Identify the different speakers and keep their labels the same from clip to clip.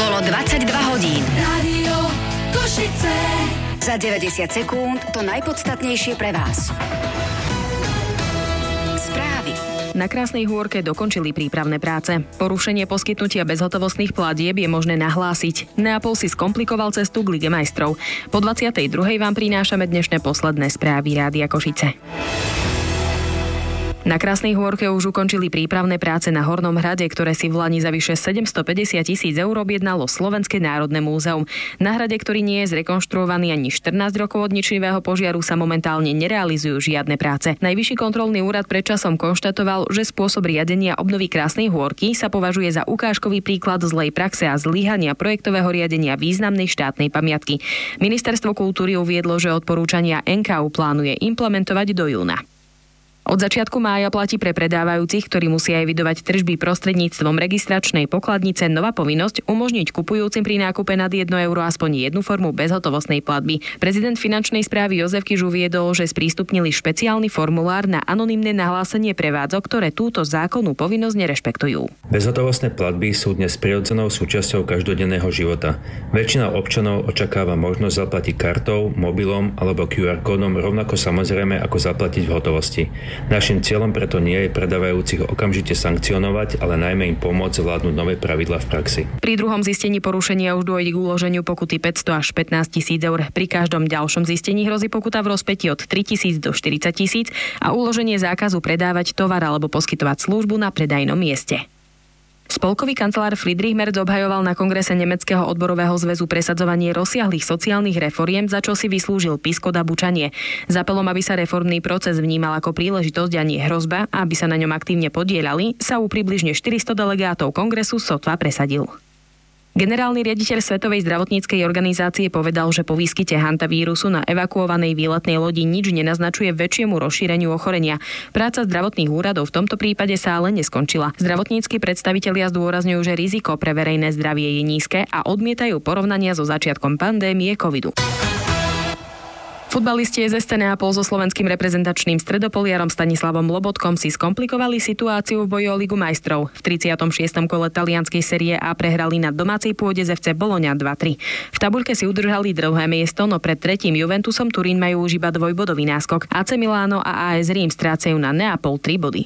Speaker 1: Bolo 22 hodín.
Speaker 2: Rádio Košice.
Speaker 1: Za 90 sekúnd to najpodstatnejšie pre vás. Správy.
Speaker 3: Na Krásnej Hôrke dokončili prípravné práce. Porušenie poskytnutia bezhotovostných platieb je možné nahlásiť. Neapol si skomplikoval cestu k Lige majstrov. Po 22. vám prinášame dnešné posledné správy Rádia Košice. Na Krásnej Hôrke už ukončili prípravné práce na Hornom hrade, ktoré si v lani za vyše 750 000 eur objednalo Slovenské národné múzeum. Na hrade, ktorý nie je zrekonštruovaný ani 14 rokov od ničivého požiaru, sa momentálne nerealizujú žiadne práce. Najvyšší kontrolný úrad predčasom konštatoval, že spôsob riadenia obnovy Krásnej Hôrky sa považuje za ukážkový príklad zlej praxe a zlyhania projektového riadenia významnej štátnej pamiatky. Ministerstvo kultúry uviedlo, že odporúčania NKÚ plánuje implementovať do júna. Od začiatku mája platí pre predávajúcich, ktorí musia evidovať tržby prostredníctvom registračnej pokladnice, nová povinnosť umožniť kupujúcim pri nákupe nad 1 euro aspoň jednu formu bezhotovostnej platby. Prezident finančnej správy Jozef Kiš uviedol, že sprístupnili špeciálny formulár na anonymné nahlásenie prevádzok, ktoré túto zákonnú povinnosť nerešpektujú.
Speaker 4: Bezhotovostné platby sú dnes prirodzenou súčasťou každodenného života. Väčšina občanov očakáva možnosť zaplatiť kartou, mobilom alebo QR kódom rovnako samozrejme ako zaplatiť v hotovosti. Naším cieľom preto nie je predávajúcich okamžite sankcionovať, ale najmä im pomôcť zvládnuť nové pravidlá v praxi. Pri
Speaker 3: druhom zistení porušenia už dôjde k uloženiu pokuty 500 až 15 000 eur. Pri každom ďalšom zistení hrozí pokuta v rozpätí od 3 000 do 40 000 a uloženie zákazu predávať tovar alebo poskytovať službu na predajnom mieste. Spolkový kancelár Friedrich Merz obhajoval na kongrese Nemeckého odborového zväzu presadzovanie rozsiahlych sociálnych reforiem, za čo si vyslúžil piskot a bučanie. S apelom, aby sa reformný proces vnímal ako príležitosť a nie hrozba, a aby sa na ňom aktívne podieľali, sa u približne 400 delegátov kongresu sotva presadil. Generálny riaditeľ Svetovej zdravotníckej organizácie povedal, že po výskyte hantavírusu na evakuovanej výletnej lodi nič nenaznačuje väčšiemu rozšíreniu ochorenia. Práca zdravotných úradov v tomto prípade sa ale neskončila. Zdravotnícki predstavitelia zdôrazňujú, že riziko pre verejné zdravie je nízke a odmietajú porovnania so začiatkom pandémie covidu. Futbalisti SC Neapol so slovenským reprezentačným stredopoliarom Stanislavom Lobotkom si skomplikovali situáciu v boji o Ligu majstrov. V 36. kole talianskej série A prehrali na domácej pôde z FC Bologna 2-3. V tabuľke si udržali druhé miesto, no pred tretím Juventusom Turín majú už iba dvojbodový náskok. AC Milano a AS Rím strácajú na Neapol 3 body.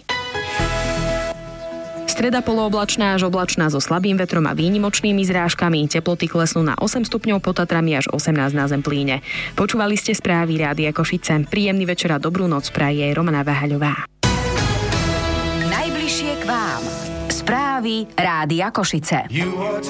Speaker 3: Streda polooblačná až oblačná so slabým vetrom a výnimočnými zrážkami. Teploty klesnú na 8 stupňov, pod Tatrami až 18 na Zemplíne. Počúvali ste správy Rádia Košice. Príjemný večer a dobrú noc praje Romana Váhaľová.
Speaker 1: Najbližšie k vám. Správy Rádia Košice.